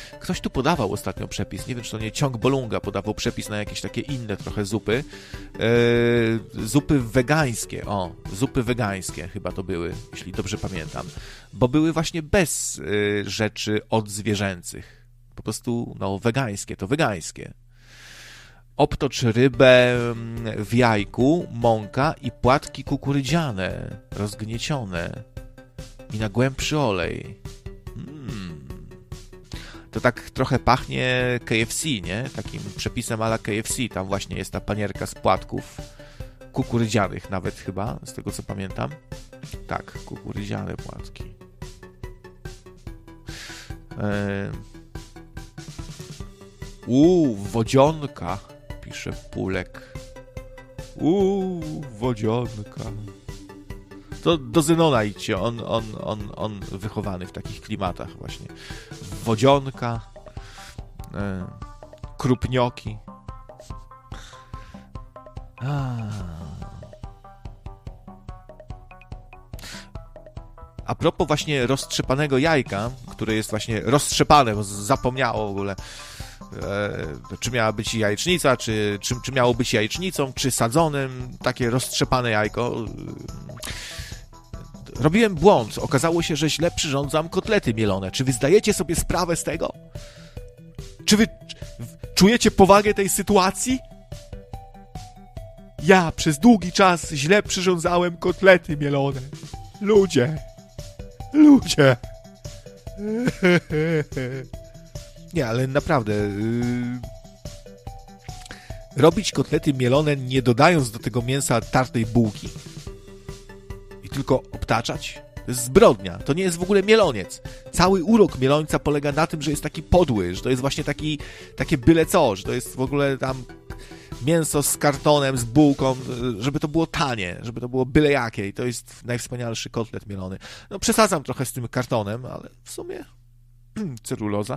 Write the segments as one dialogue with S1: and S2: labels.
S1: Ktoś tu podawał ostatnio przepis, nie wiem, czy to nie Ciąg Bolunga podawał przepis na jakieś takie inne trochę zupy. Zupy wegańskie, zupy wegańskie chyba to były, jeśli dobrze pamiętam. Bo były właśnie bez rzeczy odzwierzęcych. Po prostu, wegańskie to wegańskie. Obtocz rybę w jajku, mąka i płatki kukurydziane, rozgniecione i na głębszy olej. To tak trochę pachnie KFC, nie? Takim przepisem a la KFC. Tam właśnie jest ta panierka z płatków kukurydzianych nawet chyba, z tego co pamiętam. Tak, kukurydziane płatki. Wodzionka, pisze Pulek. Wodzionka. To do Zenona idźcie, on wychowany w takich klimatach właśnie. Wodzionka, krupnioki. A propos właśnie roztrzepanego jajka, które jest właśnie roztrzepane, bo zapomniało w ogóle, czy miała być jajecznica, czy miało być jajecznicą, czy sadzonym, takie roztrzepane jajko. Robiłem błąd. Okazało się, że źle przyrządzam kotlety mielone. Czy wy zdajecie sobie sprawę z tego? Czy wy czujecie powagę tej sytuacji? Ja przez długi czas źle przyrządzałem kotlety mielone. Ludzie. Nie, ale naprawdę... Robić kotlety mielone, nie dodając do tego mięsa tartej bułki. I tylko obtaczać? To jest zbrodnia. To nie jest w ogóle mieloniec. Cały urok mielońca polega na tym, że jest taki podły, że to jest właśnie takie byle co, że to jest w ogóle tam mięso z kartonem, z bułką, żeby to było tanie, żeby to było byle jakie. I to jest najwspanialszy kotlet mielony. No przesadzam trochę z tym kartonem, ale w sumie celuloza.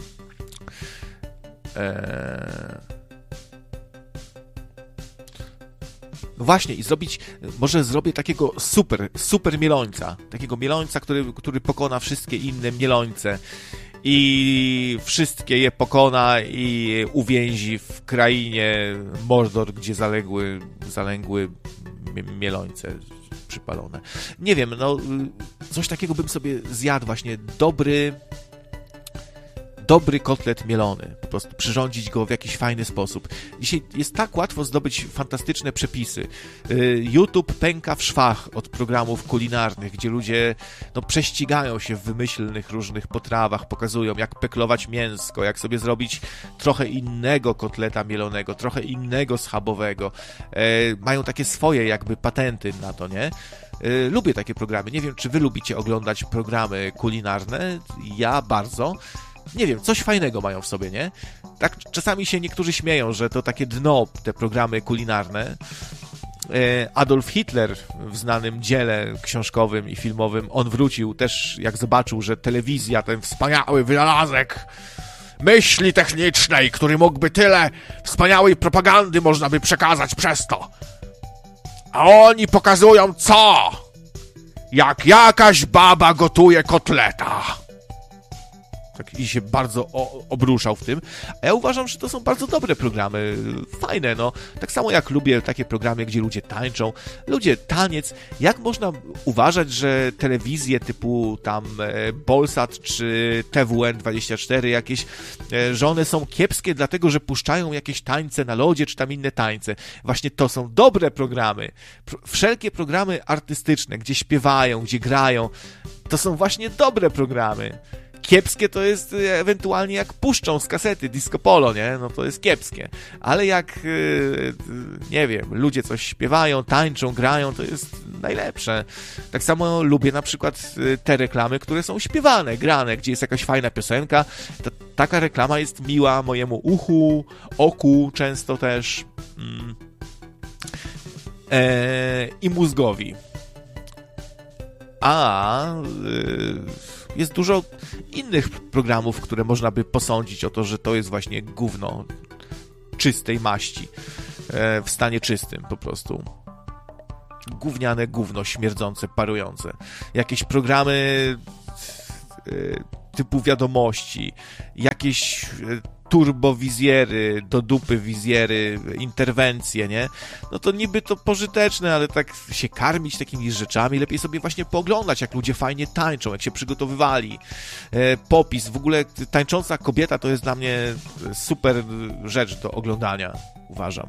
S1: No właśnie, i może zrobię takiego super mielońca. Takiego mielońca, który pokona wszystkie inne mielońce. I wszystkie je pokona i uwięzi w krainie Mordor, gdzie zalęgły mielońce przypalone. Nie wiem, coś takiego bym sobie zjadł właśnie. Dobry kotlet mielony, po prostu przyrządzić go w jakiś fajny sposób. Dzisiaj jest tak łatwo zdobyć fantastyczne przepisy. YouTube pęka w szwach od programów kulinarnych, gdzie ludzie prześcigają się w wymyślnych różnych potrawach, pokazują jak peklować mięsko, jak sobie zrobić trochę innego kotleta mielonego, trochę innego schabowego. Mają takie swoje jakby patenty na to, nie? Lubię takie programy. Nie wiem, czy wy lubicie oglądać programy kulinarne. Ja bardzo. Nie wiem, coś fajnego mają w sobie, nie? Tak czasami się niektórzy śmieją, że to takie dno, te programy kulinarne. Adolf Hitler w znanym dziele książkowym i filmowym, on wrócił też, jak zobaczył, że telewizja, ten wspaniały wynalazek myśli technicznej, który mógłby tyle wspaniałej propagandy można by przekazać przez to. A oni pokazują co? Jak jakaś baba gotuje kotleta. Tak, i się bardzo obruszał w tym. A ja uważam, że to są bardzo dobre programy. Fajne, Tak samo jak lubię takie programy, gdzie ludzie tańczą. Ludzie, taniec. Jak można uważać, że telewizje typu tam Polsat czy TVN24 jakieś, że one są kiepskie dlatego, że puszczają jakieś tańce na lodzie czy tam inne tańce. Właśnie to są dobre programy. Wszelkie programy artystyczne, gdzie śpiewają, gdzie grają, to są właśnie dobre programy. Kiepskie to jest ewentualnie jak puszczą z kasety Disco Polo, nie? To jest kiepskie. Ale jak, nie wiem, ludzie coś śpiewają, tańczą, grają, to jest najlepsze. Tak samo lubię na przykład te reklamy, które są śpiewane, grane, gdzie jest jakaś fajna piosenka. Taka reklama jest miła mojemu uchu, oku często też i mózgowi. Jest dużo innych programów, które można by posądzić o to, że to jest właśnie gówno czystej maści, w stanie czystym po prostu. Gówniane gówno, śmierdzące, parujące. Jakieś programy typu wiadomości, jakieś turbowizjery, do dupy wizjery, interwencje, nie? No to niby to pożyteczne, ale tak się karmić takimi rzeczami, lepiej sobie właśnie pooglądać, jak ludzie fajnie tańczą, jak się przygotowywali. Popis, w ogóle tańcząca kobieta to jest dla mnie super rzecz do oglądania, uważam.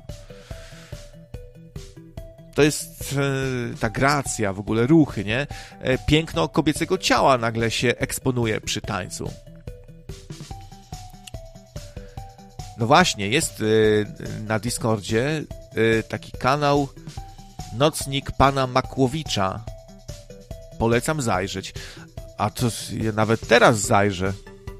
S1: To jest ta gracja, w ogóle ruchy, nie? Piękno kobiecego ciała nagle się eksponuje przy tańcu. No właśnie, jest na Discordzie taki kanał Nocnik Pana Makłowicza. Polecam zajrzeć. A to ja nawet teraz zajrzę.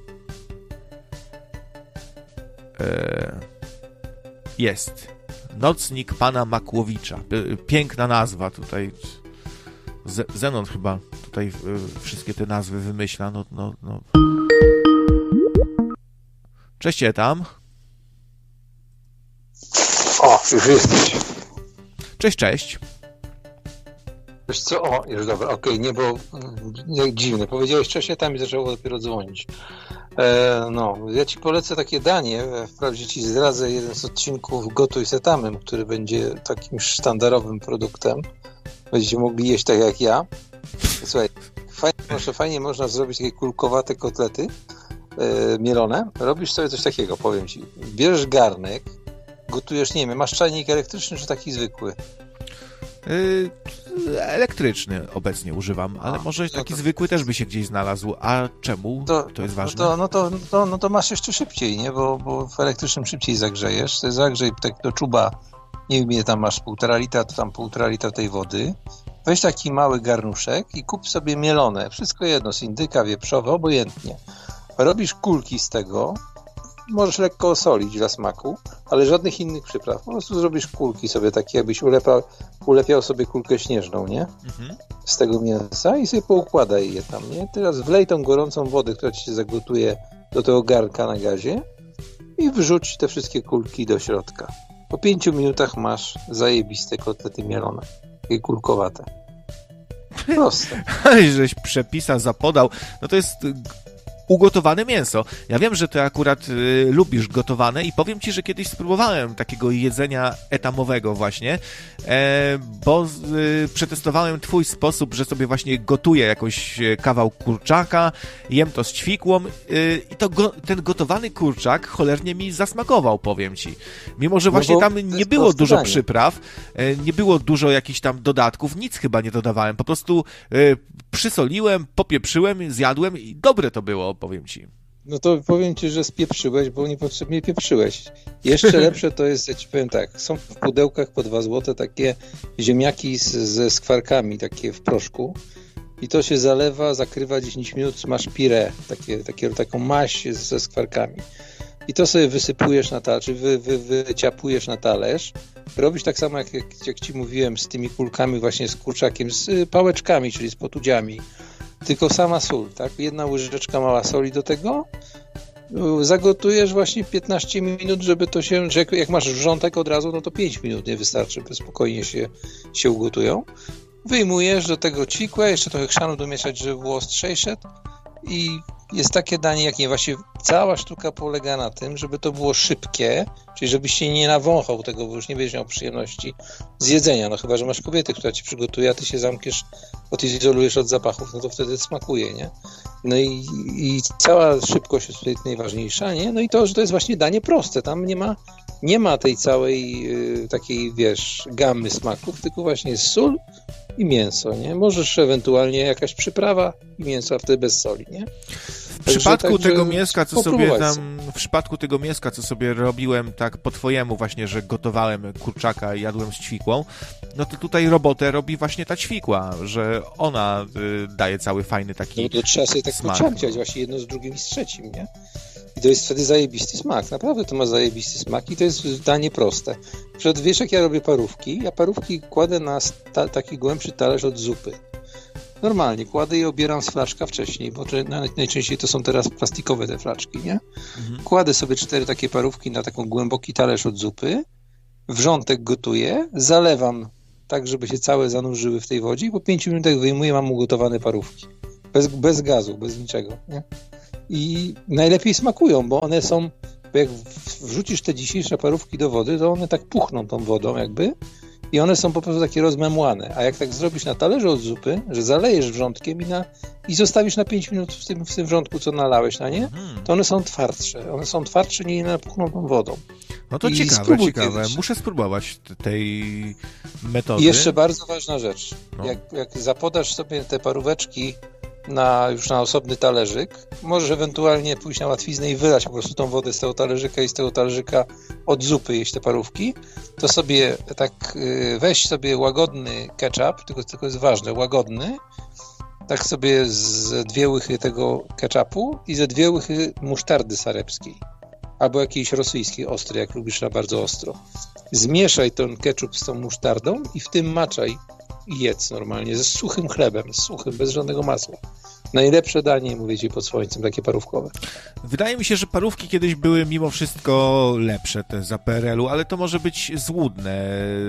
S1: Jest. Nocnik Pana Makłowicza. Piękna nazwa tutaj. Zenon chyba tutaj wszystkie te nazwy wymyśla. No. Cześć tam.
S2: O, już jesteś.
S1: Cześć.
S2: Wiesz co? O, już dobra, okej, nie, bo dziwne. Powiedziałeś cześć, tam i zaczęło dopiero dzwonić. No, ja ci polecę takie danie, wprawdzie ci zdradzę jeden z odcinków Gotuj z Etamem, który będzie takim sztandarowym produktem. Będziecie mogli jeść tak jak ja. Słuchaj, fajnie można zrobić takie kulkowate kotlety mielone. Robisz sobie coś takiego, powiem ci. Bierzesz garnek, gotujesz, nie wiem, masz czajnik elektryczny czy taki zwykły?
S1: Elektryczny obecnie używam, ale może taki zwykły też by się gdzieś znalazł. A czemu? To jest ważne.
S2: No to masz jeszcze szybciej, nie? Bo w elektrycznym szybciej zagrzejesz. To zagrzej tak do czuba, nie wiem ile tam masz, 1,5 litra, to tam 1,5 litra tej wody. Weź taki mały garnuszek i kup sobie mielone. Wszystko jedno, z indyka, wieprzowe, obojętnie. Robisz kulki z tego. Możesz lekko osolić dla smaku, ale żadnych innych przypraw. Po prostu zrobisz kulki sobie takie, jakbyś ulepiał sobie kulkę śnieżną, nie? Z tego mięsa i sobie poukładaj je tam, nie? Teraz wlej tą gorącą wodę, która ci się zagotuje do tego garnka na gazie i wrzuć te wszystkie kulki do środka. Po 5 minutach masz zajebiste kotlety mielone. Takie kulkowate. Proste.
S1: Żeś przepisa zapodał. No to jest ugotowane mięso. Ja wiem, że ty akurat lubisz gotowane i powiem ci, że kiedyś spróbowałem takiego jedzenia etamowego właśnie, bo przetestowałem twój sposób, że sobie właśnie gotuję jakoś kawał kurczaka, jem to z ćwikłą i ten gotowany kurczak cholernie mi zasmakował, powiem ci. Mimo, że właśnie tam nie było dużo przypraw, nie było dużo jakichś tam dodatków, nic chyba nie dodawałem, po prostu przysoliłem, popieprzyłem, zjadłem i dobre to było, powiem ci.
S2: No to powiem ci, że spieprzyłeś, bo niepotrzebnie pieprzyłeś. Jeszcze lepsze to jest, ja ci powiem tak, są w pudełkach po 2 złote takie ziemniaki ze skwarkami, takie w proszku i to się zalewa, zakrywa 10 minut, masz pire, taką maść ze skwarkami. I to sobie wysypujesz na talerz, wyciapujesz na talerz. Robisz tak samo, jak ci mówiłem, z tymi kulkami właśnie z kurczakiem, z pałeczkami, czyli z potudziami. Tylko sama sól, tak? 1 łyżeczka mała soli do tego. Zagotujesz właśnie 15 minut, żeby to się, że jak masz wrzątek od razu, no to 5 minut nie wystarczy, by spokojnie się ugotują. Wyjmujesz do tego cikłe, jeszcze trochę chrzanu domieszać, żeby było ostrzejsze i jest takie danie, jak nie, właśnie cała sztuka polega na tym, żeby to było szybkie, czyli żebyś się nie nawąchał tego, bo już nie będziesz miał przyjemności z jedzenia, no chyba, że masz kobietę, która ci przygotuje, a ty się zamkniesz, odizolujesz od zapachów, no to wtedy smakuje, nie? No i cała szybkość jest tutaj najważniejsza, nie? No i to, że to jest właśnie danie proste, tam nie ma tej całej takiej, wiesz, gamy smaków, tylko właśnie jest sól i mięso, nie? Możesz ewentualnie jakaś przyprawa i mięso, a wtedy bez soli, nie?
S1: W przypadku tego mięska, co sobie robiłem tak po twojemu właśnie, że gotowałem kurczaka i jadłem z ćwikłą, no to tutaj robotę robi właśnie ta ćwikła, że ona daje cały fajny taki smak. No to trzeba sobie tak pociągać właśnie jedno z drugim i z trzecim, nie? I to jest wtedy zajebisty smak. Naprawdę to ma zajebisty smak i to jest danie proste. Wiesz, jak ja robię parówki? Ja parówki kładę na taki głębszy talerz od zupy. Normalnie kładę i obieram z flaczka wcześniej, bo najczęściej to są teraz plastikowe te flaczki, nie? Kładę sobie 4 takie parówki na taką głęboki talerz od zupy, wrzątek gotuję, zalewam tak, żeby się całe zanurzyły w tej wodzie i po 5 minutach wyjmuję, mam ugotowane parówki. Bez gazu, bez niczego, nie?
S2: i najlepiej smakują, bo one są, bo jak wrzucisz te dzisiejsze parówki do wody, to one tak puchną tą wodą jakby i one są po prostu takie rozmemłane, a jak tak zrobisz na talerzu od zupy, że zalejesz wrzątkiem i zostawisz na 5 minut w tym wrzątku, co nalałeś na nie, to one są twardsze. One są twardsze, nie napuchną tą wodą.
S1: No to ciekawe. Muszę spróbować tej metody.
S2: I jeszcze bardzo ważna rzecz. No. Jak zapodasz sobie te paróweczki już na osobny talerzyk, możesz ewentualnie pójść na łatwiznę i wylać po prostu tą wodę z tego talerzyka i z tego talerzyka od zupy jeść te parówki, to sobie tak weź sobie łagodny ketchup, tylko jest ważne, łagodny, tak sobie z 2 łychy tego ketchupu i ze 2 łychy musztardy sarepskiej. Albo jakiejś rosyjskiej ostrej, jak lubisz na bardzo ostro. Zmieszaj ten ketchup z tą musztardą i w tym maczaj i jedz normalnie, ze suchym chlebem, bez żadnego masła. Najlepsze danie, mówię ci, pod słońcem, takie parówkowe.
S1: Wydaje mi się, że parówki kiedyś były mimo wszystko lepsze, te za PRL-u, ale to może być złudne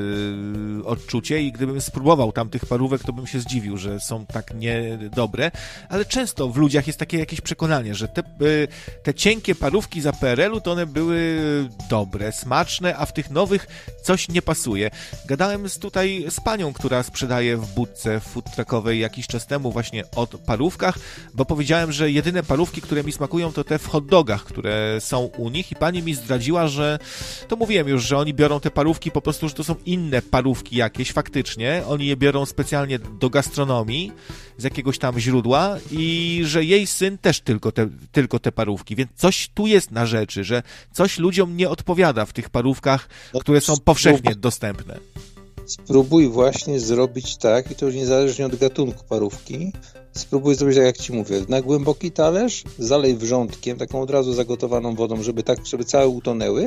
S1: odczucie i gdybym spróbował tamtych parówek, to bym się zdziwił, że są tak niedobre, ale często w ludziach jest takie jakieś przekonanie, że te cienkie parówki za PRL-u to one były dobre, smaczne, a w tych nowych coś nie pasuje. Gadałem tutaj z panią, która sprzedaje w budce food truckowej jakiś czas temu właśnie o parówkach, bo powiedziałem, że jedyne parówki, które mi smakują, to te w hot dogach, które są u nich i pani mi zdradziła, że to mówiłem już, że oni biorą te parówki po prostu, że to są inne parówki jakieś faktycznie, oni je biorą specjalnie do gastronomii z jakiegoś tam źródła i że jej syn też tylko te parówki, więc coś tu jest na rzeczy, że coś ludziom nie odpowiada w tych parówkach, które są powszechnie dostępne.
S2: Spróbuj właśnie zrobić tak, i to już niezależnie od gatunku parówki, spróbuj zrobić tak, jak ci mówię, na głęboki talerz, zalej wrzątkiem, taką od razu zagotowaną wodą, żeby całe utonęły,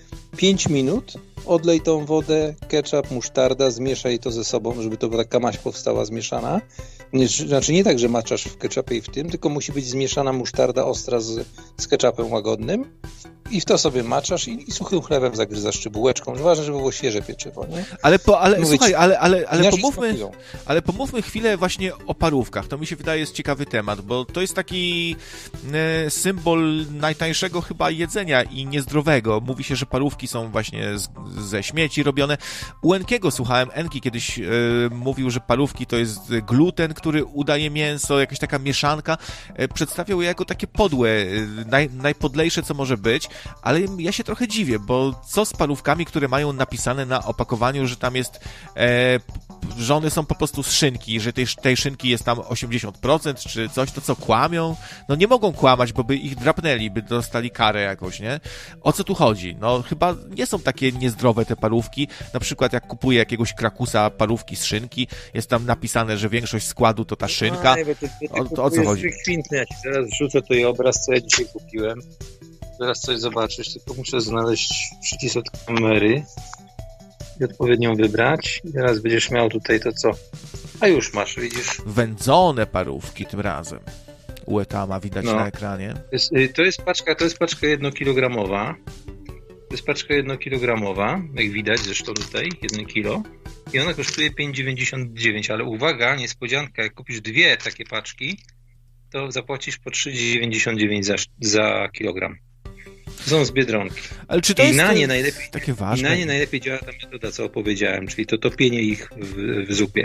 S2: 5 minut, odlej tą wodę, ketchup, musztarda, zmieszaj to ze sobą, żeby to taka maść powstała zmieszana. Znaczy nie tak, że maczasz w ketchupie i w tym, tylko musi być zmieszana musztarda ostra z ketchupem łagodnym i w to sobie maczasz i suchym chlebem zagryzasz, czy bułeczką. Ważne, żeby było świeże pieczywo, nie?
S1: Ale pomówmy chwilę właśnie o parówkach. To mi się wydaje jest ciekawy temat, bo to jest taki symbol najtańszego chyba jedzenia i niezdrowego. Mówi się, że parówki są właśnie ze śmieci robione. U Enkiego słuchałem, Enki kiedyś mówił, że parówki to jest gluten, który udaje mięso, jakaś taka mieszanka. Przedstawiał je jako takie podłe, najpodlejsze, co może być, ale ja się trochę dziwię, bo co z parówkami, które mają napisane na opakowaniu, że tam jest, że one są po prostu z szynki, że tej szynki jest tam 80% czy coś, to co, kłamią? No nie mogą kłamać, bo by ich drapnęli, by dostali karę jakąś, nie? O co tu chodzi? No chyba nie są takie niezdrowe te parówki, na przykład jak kupuję jakiegoś krakusa parówki z szynki, jest tam napisane, że większość składu to ta szynka. O co chodzi?
S2: Ja ci teraz wrzucę tutaj obraz, co ja dzisiaj kupiłem. Zaraz coś zobaczysz, tylko muszę znaleźć przycisk od kamery i odpowiednią wybrać. I teraz będziesz miał tutaj to co... A już masz, widzisz?
S1: Wędzone parówki tym razem. U Etama widać na ekranie.
S2: To jest paczka 1-kilogramowa. To jest paczka 1-kilogramowa, jak widać zresztą tutaj, 1 kilo. I ona kosztuje 5,99, ale uwaga, niespodzianka, jak kupisz 2 takie paczki, to zapłacisz po 3,99 za kilogram. Są z Biedronki. Ale czy to jest takie ważne? I na nie najlepiej działa ta metoda, co opowiedziałem, czyli to topienie ich w zupie.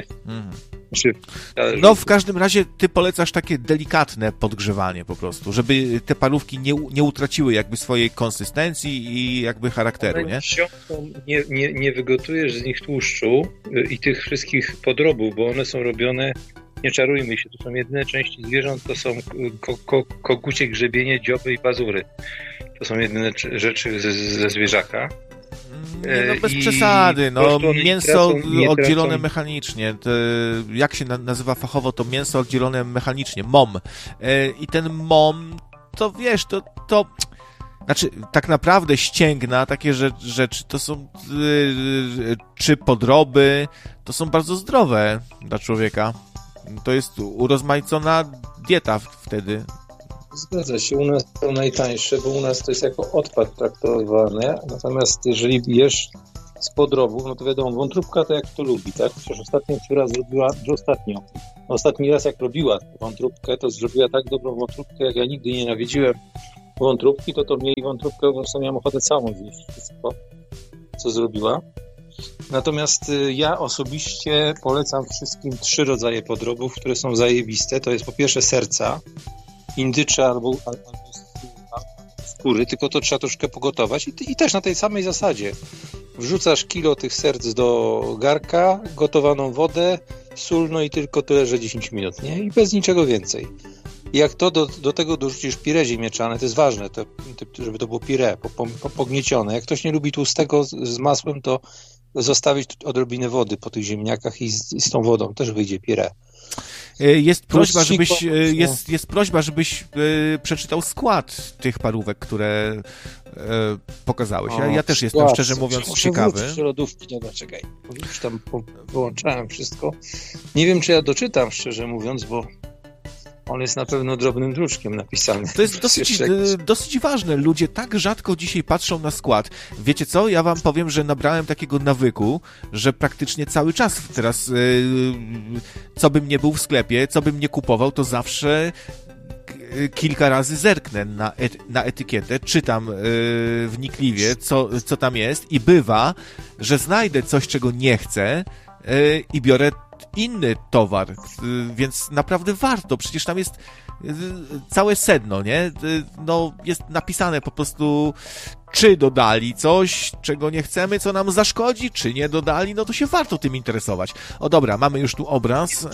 S1: No w każdym razie ty polecasz takie delikatne podgrzewanie po prostu, żeby te parówki nie utraciły jakby swojej konsystencji i jakby charakteru, nie?
S2: Nie wygotujesz z nich tłuszczu i tych wszystkich podrobów, bo one są robione, nie czarujmy się, to są jedyne części zwierząt, to są kogucie, grzebienie, dzioby i pazury. To są jedyne rzeczy ze zwierzaka.
S1: No bez przesady, no mięso oddzielone mechanicznie, jak się nazywa fachowo, to mięso oddzielone mechanicznie, MOM. I ten MOM, to wiesz, to znaczy tak naprawdę ścięgna, takie rzeczy, to są czy podroby, to są bardzo zdrowe dla człowieka. To jest urozmaicona dieta wtedy.
S2: Zgadza się, u nas to najtańsze, bo u nas to jest jako odpad traktowane, natomiast jeżeli jesz z podrobów, no to wiadomo, wątróbka to jak to lubi, tak? Przecież ostatnio córa zrobiła, Ostatni raz jak robiła wątróbkę, to zrobiła tak dobrą wątróbkę, jak ja nigdy nie nienawidziłem wątróbki, to mieli wątróbkę, po prostu miałem ochotę całą zjeść wszystko, co zrobiła. Natomiast ja osobiście polecam wszystkim 3 rodzaje podrobów, które są zajebiste. To jest po pierwsze serca, indycze albo skóry, tylko to trzeba troszkę pogotować i też na tej samej zasadzie. Wrzucasz kilo tych serc do garka, gotowaną wodę, sól, no i tylko tyle, że 10 minut, nie? I bez niczego więcej. I jak to do tego dorzucisz pire ziemniaczane, to jest ważne, żeby to było pire, pogniecione. Jak ktoś nie lubi tłustego z masłem, to zostawić odrobinę wody po tych ziemniakach i z tą wodą też wyjdzie pire.
S1: Jest prośba, żebyś przeczytał skład tych parówek, które pokazałeś. Ja też jestem, szczerze mówiąc, ciekawy.
S2: Muszę lodówki, dobra, czekaj. Już tam wyłączałem wszystko. Nie wiem, czy ja doczytam, szczerze mówiąc, bo on jest na pewno drobnym druczkiem napisany.
S1: To jest dosyć ważne. Ludzie tak rzadko dzisiaj patrzą na skład. Wiecie co? Ja wam powiem, że nabrałem takiego nawyku, że praktycznie cały czas teraz co bym nie był w sklepie, co bym nie kupował, to zawsze kilka razy zerknę na etykietę, czytam wnikliwie, co tam jest i bywa, że znajdę coś, czego nie chcę i biorę inny towar, więc naprawdę warto, przecież tam jest całe sedno, nie? No, jest napisane po prostu, czy dodali coś, czego nie chcemy, co nam zaszkodzi, czy nie dodali, no to się warto tym interesować. O dobra, mamy już tu obraz.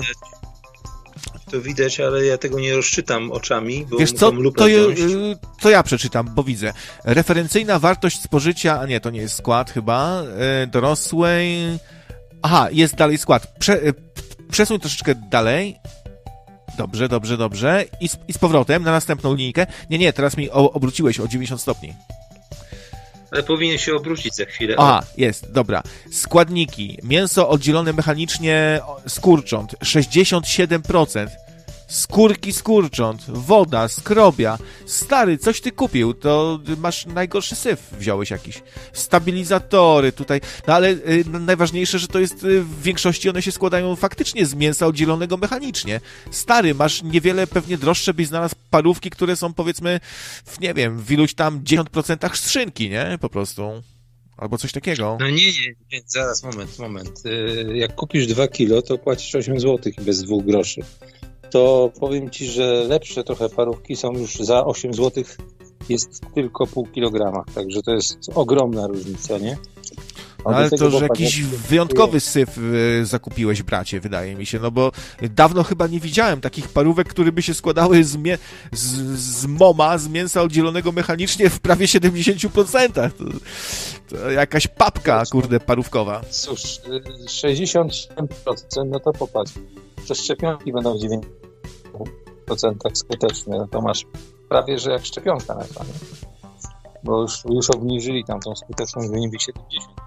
S2: To widać, ale ja tego nie rozczytam oczami, bo
S1: wiesz co, to ja przeczytam, bo widzę. Referencyjna wartość spożycia, a nie, to nie jest skład chyba, dorosłej... Aha, jest dalej skład. Przesuń troszeczkę dalej. Dobrze. I z powrotem na następną linijkę. Nie, teraz mi obróciłeś o 90 stopni.
S2: Ale powinien się obrócić za chwilę.
S1: Aha, jest, dobra. Składniki. Mięso oddzielone mechanicznie skurcząt 67%. Skórki skurcząt, woda, skrobia. Stary, coś ty kupił, to masz najgorszy syf, wziąłeś jakiś. Stabilizatory tutaj, no ale najważniejsze, że to jest, w większości one się składają faktycznie z mięsa oddzielonego mechanicznie. Stary, masz niewiele pewnie droższe, byś znalazł parówki, które są powiedzmy, nie wiem, w iluś tam 10% z szynki, nie? Po prostu. Albo coś takiego.
S2: No nie, zaraz, moment. Jak kupisz 2 kilo, to płacisz 8 zł bez 2 groszy. To powiem ci, że lepsze trochę parówki są już za 8 zł, jest tylko pół kilograma, także to jest ogromna różnica, nie?
S1: Ale to, że jakiś wyjątkowy syf zakupiłeś, bracie, wydaje mi się, no bo dawno chyba nie widziałem takich parówek, które by się składały z moma, z mięsa oddzielonego mechanicznie w prawie 70%. To jakaś papka, kurde, parówkowa.
S2: Cóż, 67%, no to popatrz, że szczepionki będą w 9% skuteczne, no to masz prawie, że jak szczepionka na to, nie? Bo już obniżyli tam tą skuteczność do niby 70%.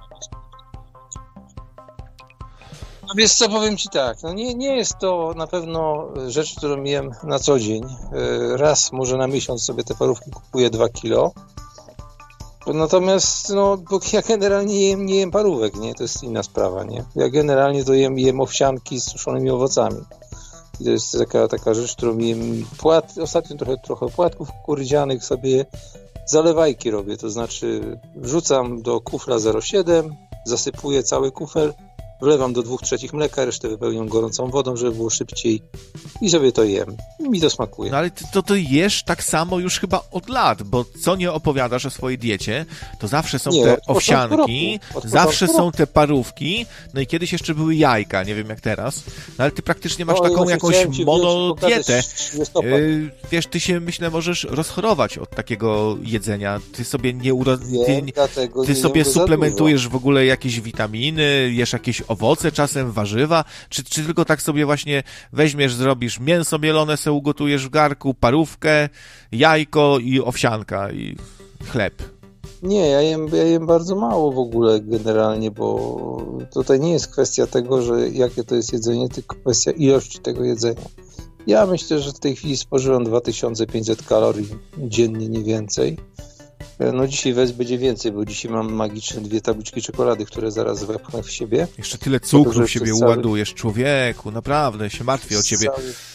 S2: No wiesz co, powiem ci tak, no nie jest to na pewno rzecz, którą jem na co dzień. Raz, może na miesiąc sobie te parówki kupuję 2 kilo. Natomiast, no, bo ja generalnie nie jem parówek, nie? To jest inna sprawa, nie? Ja generalnie to jem owsianki z suszonymi owocami. I to jest taka rzecz, którą jem ostatnio trochę płatków kukurydzianych sobie zalewajki robię, to znaczy wrzucam do kufla 0,7, zasypuję cały kufel, wlewam do 2/3 mleka, resztę wypełniam gorącą wodą, żeby było szybciej i sobie to jem. I mi to smakuje.
S1: No ale to jesz tak samo już chyba od lat, bo co nie opowiadasz o swojej diecie, to zawsze są te owsianki, zawsze są te parówki, no i kiedyś jeszcze były jajka, nie wiem jak teraz, no ale ty praktycznie masz taką jakąś monodietę. Wiesz, ty się, myślę, możesz rozchorować od takiego jedzenia. Ty sobie ty sobie suplementujesz w ogóle jakieś witaminy, jesz jakieś owoce, czasem warzywa, czy tylko tak sobie właśnie weźmiesz, zrobisz mięso mielone, se ugotujesz w garku, parówkę, jajko i owsianka i chleb.
S2: Nie, ja jem bardzo mało w ogóle generalnie, bo tutaj nie jest kwestia tego, że jakie to jest jedzenie, tylko kwestia ilości tego jedzenia. Ja myślę, że w tej chwili spożywam 2500 kalorii dziennie, nie więcej. No dzisiaj będzie więcej, bo dzisiaj mam magiczne 2 tabliczki czekolady, które zaraz wepchnę w siebie.
S1: Jeszcze tyle cukru w siebie uładujesz, człowieku, naprawdę się martwię o ciebie.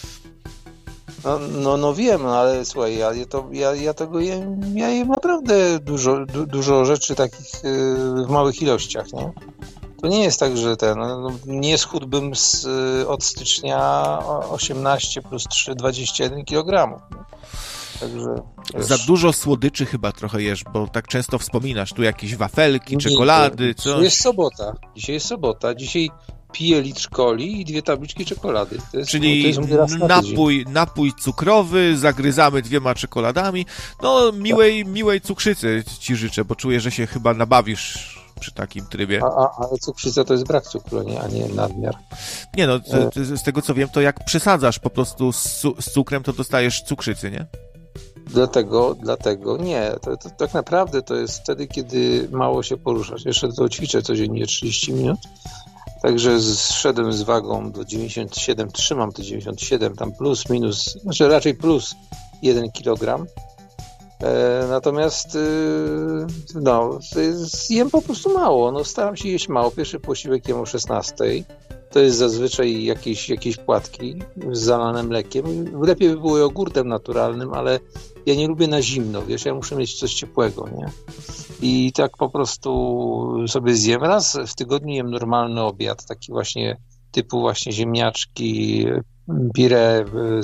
S2: No wiem, ale słuchaj, ja tego jem, ja jem naprawdę dużo rzeczy takich w małych ilościach, nie? To nie jest tak, że nie schudłbym od stycznia 18 plus 3, 21 kg. Także,
S1: za dużo słodyczy chyba trochę jesz, bo tak często wspominasz, tu jakieś wafelki, czekolady, coś.
S2: Dzisiaj jest sobota, dzisiaj piję litr coli i 2 tabliczki czekolady.
S1: Czyli napój cukrowy, zagryzamy 2 czekoladami. No, miłej cukrzycy ci życzę, bo czuję, że się chyba nabawisz przy takim trybie.
S2: Ale cukrzyca to jest brak cukru, a nie nadmiar.
S1: Nie no, z tego co wiem, to jak przesadzasz po prostu z cukrem, to dostajesz cukrzycy, nie?
S2: Dlatego nie. To tak naprawdę to jest wtedy, kiedy mało się poruszasz. Jeszcze to ćwiczę codziennie 30 minut. Także zszedłem z wagą do 97, trzymam te 97, tam plus, minus, znaczy raczej plus 1 kg. Natomiast jem po prostu mało. No, staram się jeść mało. Pierwszy posiłek jem o 16. To jest zazwyczaj jakieś płatki zalane mlekiem. Lepiej by było jogurtem naturalnym, ale ja nie lubię na zimno, wiesz, ja muszę mieć coś ciepłego, nie? I tak po prostu sobie zjem. Raz w tygodniu jem normalny obiad, taki właśnie typu właśnie ziemniaczki, pire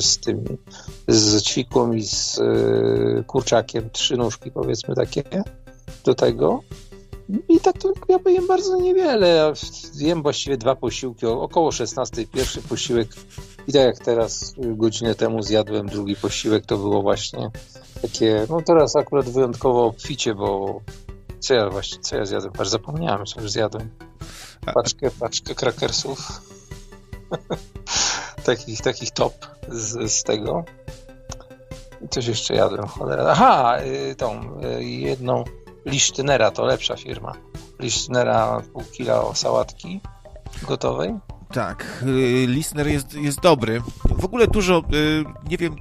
S2: z ćwikłą i z kurczakiem, 3 nóżki powiedzmy takie do tego. I tak to ja jem bardzo niewiele. Ja jem właściwie 2 posiłki, około 16 pierwszy posiłek i tak jak teraz godzinę temu zjadłem drugi posiłek, to było właśnie takie, no teraz akurat wyjątkowo obficie, bo co ja zjadłem? Aż zapomniałem, co już zjadłem. Paczkę krakersów. takich top z tego. I coś jeszcze jadłem, cholera. Aha, jedną Lisztynera, to lepsza firma. Lisztynera pół kila sałatki gotowej.
S1: Tak, Lisztyner jest dobry. W ogóle dużo, nie wiem,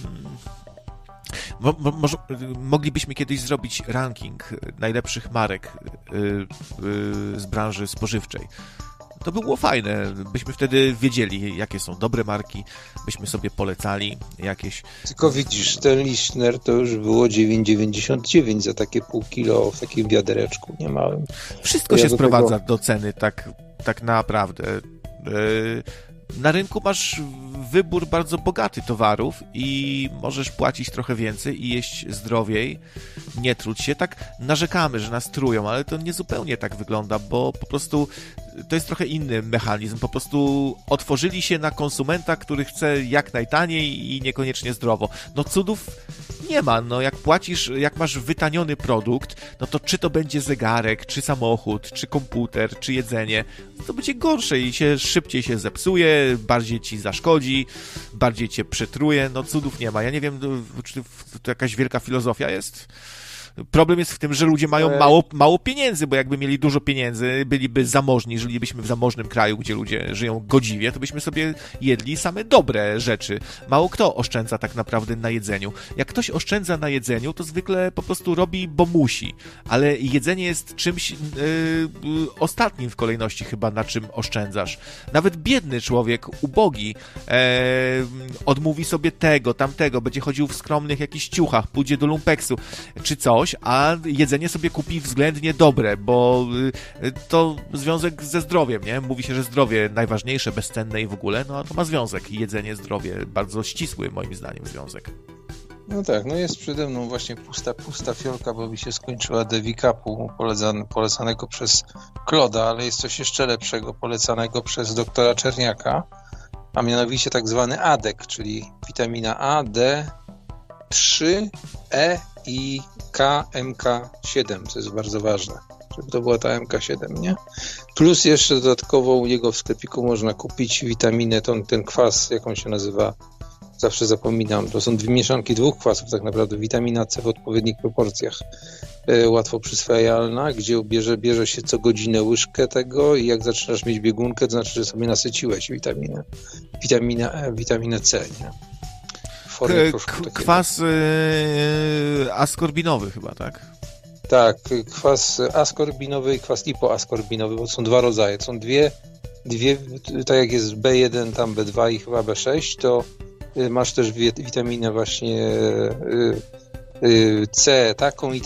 S1: może moglibyśmy kiedyś zrobić ranking najlepszych marek z branży spożywczej. To by było fajne, byśmy wtedy wiedzieli, jakie są dobre marki, byśmy sobie polecali jakieś.
S2: Tylko widzisz, ten Lisztner to już było 9,99 za takie pół kilo w takim wiadereczku niemałym.
S1: Wszystko się sprowadza do ceny, tak naprawdę. Na rynku masz wybór bardzo bogaty towarów i możesz płacić trochę więcej i jeść zdrowiej, nie truć się. Tak narzekamy, że nas trują, ale to nie zupełnie tak wygląda, bo po prostu to jest trochę inny mechanizm. Po prostu otworzyli się na konsumenta, który chce jak najtaniej i niekoniecznie zdrowo. No cudów nie ma. No jak płacisz, jak masz wytaniony produkt, no to czy to będzie zegarek, czy samochód, czy komputer, czy jedzenie, to będzie gorsze i szybciej się zepsuje, bardziej ci zaszkodzi, bardziej cię przetruje. No cudów nie ma. Ja nie wiem, czy to jakaś wielka filozofia jest? Problem jest w tym, że ludzie mają mało pieniędzy, bo jakby mieli dużo pieniędzy, byliby zamożni, żylibyśmy w zamożnym kraju, gdzie ludzie żyją godziwie, to byśmy sobie jedli same dobre rzeczy. Mało kto oszczędza tak naprawdę na jedzeniu. Jak ktoś oszczędza na jedzeniu, to zwykle po prostu robi, bo musi. Ale jedzenie jest czymś ostatnim w kolejności chyba, na czym oszczędzasz. Nawet biedny człowiek, ubogi, odmówi sobie tego, tamtego, będzie chodził w skromnych jakichś ciuchach, pójdzie do lumpeksu, czy coś, a jedzenie sobie kupi względnie dobre, bo to związek ze zdrowiem, nie? Mówi się, że zdrowie najważniejsze, bezcenne i w ogóle, no a to ma związek. Jedzenie, zdrowie, bardzo ścisły moim zdaniem związek.
S2: No tak, no jest przede mną właśnie pusta fiolka, bo mi się skończyła Devikapu polecanego przez Kloda, ale jest coś jeszcze lepszego, polecanego przez doktora Czerniaka, a mianowicie tak zwany ADEK, czyli witamina A, D, 3, E i KMK7, co jest bardzo ważne, żeby to była ta MK7, nie? Plus jeszcze dodatkowo u niego w sklepiku można kupić witaminę, ten kwas, jak on się nazywa, zawsze zapominam, to są 2 mieszanki 2 kwasów tak naprawdę, witamina C w odpowiednich proporcjach, łatwo przyswajalna, gdzie bierze się co godzinę łyżkę tego i jak zaczynasz mieć biegunkę, to znaczy, że sobie nasyciłeś witaminę C, nie?
S1: Kwas askorbinowy chyba, tak?
S2: Tak, kwas askorbinowy i kwas lipoaskorbinowy, bo są dwa rodzaje. Są dwie, tak jak jest B1, tam B2 i chyba B6, to masz też witaminę właśnie C taką i